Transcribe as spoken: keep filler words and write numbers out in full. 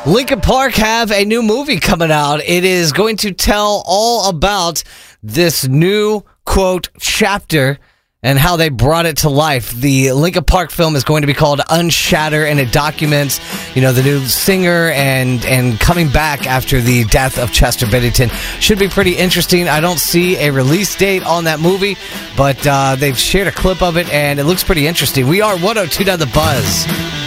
Linkin Park have a new movie coming out. It is going to tell all about this new, quote, chapter and how they brought it to life. The Linkin Park film is going to be called Unshatter, and it documents, you know, the new singer and and coming back after the death of Chester Bennington. Should be pretty interesting. I don't see a release date on that movie, but uh, they've shared a clip of it, and it looks pretty interesting. We are one oh two point nine The Buzz.